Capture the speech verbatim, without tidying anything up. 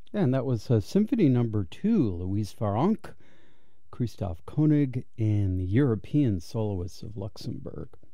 And that was uh, Symphony Number Two, Louise Farrenc, Christoph Koenig, and the European Soloists of Luxembourg.